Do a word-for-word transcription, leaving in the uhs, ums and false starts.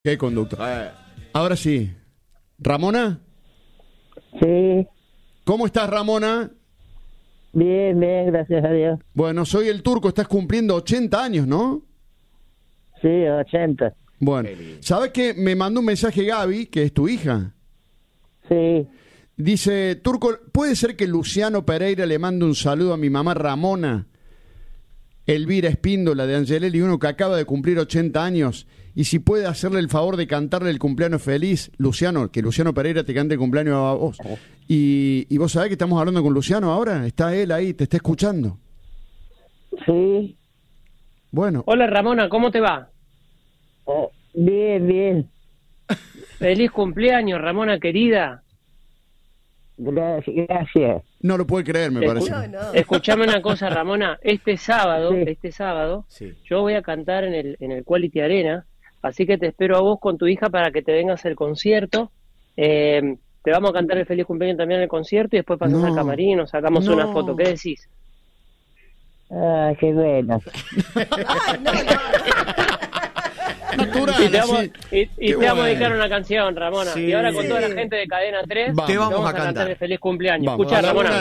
Qué conducto. Ahora sí. ¿Ramona? Sí, ¿Cómo estás, Ramona? bien, bien, gracias a Dios. Bueno, soy el Turco, estás cumpliendo ochenta años, ¿no? Sí, ochenta. Bueno, ¿sabes qué? Me mandó un mensaje Gaby, que es tu hija. Sí, Dice, Turco, ¿puede ser que Luciano Pereira le mande un saludo a mi mamá Ramona, Elvira Espíndola de Angelelli, uno que acaba de cumplir ochenta años? Y si puede hacerle el favor de cantarle el cumpleaños feliz, Luciano, que Luciano Pereira te cante el cumpleaños a vos. Y, y vos sabés que estamos hablando con Luciano ahora, está él ahí, te está escuchando. sí. Bueno, Hola Ramona, ¿cómo te va? Oh, bien, bien. Feliz cumpleaños, Ramona querida. Gracias, gracias. no lo puede creer, me Escu- parece. No, no. Escuchame una cosa, Ramona. Este sábado, Sí. este sábado, Sí. yo voy a cantar en el, en el Quality Arena, así que te espero a vos con tu hija para que te vengas al concierto. Eh, te vamos a cantar el feliz cumpleaños también en el concierto y después pasás No. al camarín, nos sacamos No. una foto. ¿Qué decís? Ah, qué bueno. Ay, no, no. Natural, Y te vamos, así. y, y Qué te vamos a bueno. dedicar una canción, Ramona. Sí. Y ahora con toda la Sí. gente de Cadena tres, Vamos. Te vamos vamos a a cantar cantar. el feliz cumpleaños. Vamos, Escuchá, a la Ramona. una,